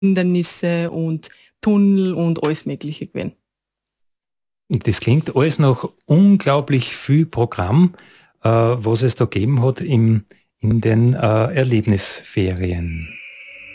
Hindernisse und Tunnel und alles Mögliche gewesen. Das klingt alles nach unglaublich viel Programm, was es da gegeben hat in den Erlebnisferien.